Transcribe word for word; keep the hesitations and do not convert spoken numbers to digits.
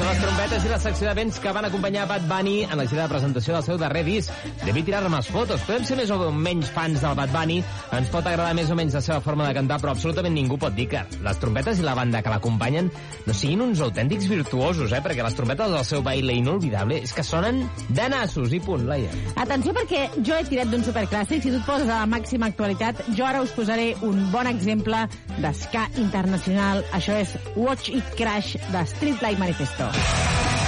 Són les trompetes i la secció de vents que van acompanyar Bad Bunny en la gira de presentació del seu darrer disc. Debí tirar más fotos. Podem ser més o menys fans del Bad Bunny, ens pot agradar més o menys la seva forma de cantar, però absolutament ningú pot dir que les trompetes i la banda que l'acompanyen no siguin uns autèntics virtuosos, eh? Perquè les trompetes del seu baile inolvidable és que sonen de nassos i punt, Laia. Atenció, perquè jo he tirat d'un superclàssic. Si tu et poses a la màxima actualitat, jo ara us posaré un bon exemple d'esca internacional. Això és Watch It Crash de Streetlight Manifesto.